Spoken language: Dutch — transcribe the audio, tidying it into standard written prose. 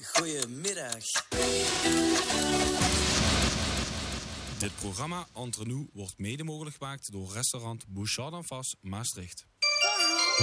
Goedemiddag. Dit programma Entre Nous wordt mede mogelijk gemaakt door restaurant Bouchard d'en Face Maastricht.